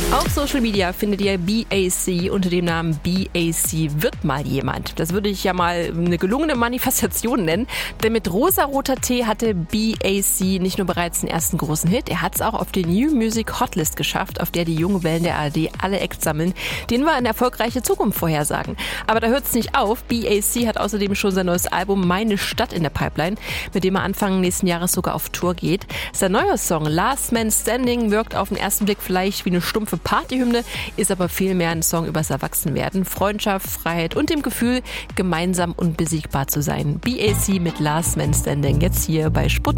Auf Social Media findet ihr BAC unter dem Namen BAC wird mal jemand. Das würde ich ja mal eine gelungene Manifestation nennen, denn mit Rosaroter Tee hatte BAC nicht nur bereits den ersten großen Hit, er hat es auch auf die New Music Hotlist geschafft, auf der die jungen Wellen der ARD alle Acts sammeln, denen wir eine erfolgreiche Zukunft vorhersagen. Aber da hört es nicht auf. BAC hat außerdem schon sein neues Album Meine Stadt in der Pipeline, mit dem er Anfang nächsten Jahres sogar auf Tour geht. Sein neuer Song Last Man Standing wirkt auf den ersten Blick vielleicht wie eine stumpfe Partyhymne, ist aber vielmehr ein Song übers Erwachsenwerden, Freundschaft, Freiheit und dem Gefühl, gemeinsam unbesiegbar zu sein. BAC mit Last Man Standing, jetzt hier bei Sputnik.